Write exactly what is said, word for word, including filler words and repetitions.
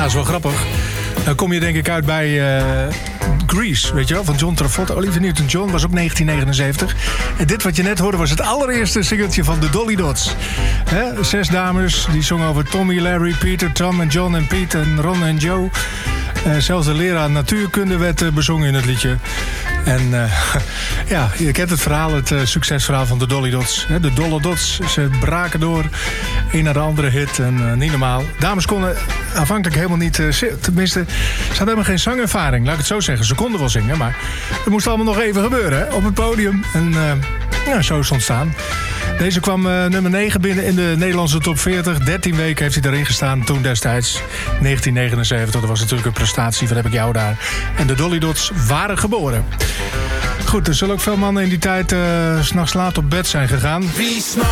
dat is wel grappig. Dan kom je denk ik uit bij uh, Grease, weet je wel, van John Travolta. Olivia Newton-John was ook negentien negenenzeventig. En dit wat je net hoorde was het allereerste singeltje van de Dolly Dots. He, zes dames, die zongen over Tommy, Larry, Peter, Tom en John en Pete en Ron en Joe. Uh, zelfs de leraar natuurkunde werd uh, bezongen in het liedje. En uh, ja, je kent het verhaal, het uh, succesverhaal van de Dolly Dots. He, de Dolly Dots, ze braken door. Een naar de andere hit en uh, niet normaal. Dames konden aanvankelijk helemaal niet... Uh, tenminste, ze hadden helemaal geen zangervaring, laat ik het zo zeggen. Ze konden wel zingen, maar het moest allemaal nog even gebeuren hè, op het podium. En uh, ja, zo is het ontstaan. Deze kwam uh, nummer negen binnen in de Nederlandse top veertig. dertien weken heeft hij erin gestaan toen destijds. negentien negenenzeventig, dat was natuurlijk een prestatie. Wat heb ik jou daar? En de Dolly Dots waren geboren. Goed, er zullen ook veel mannen in die tijd uh, 's nachts laat op bed zijn gegaan. Wie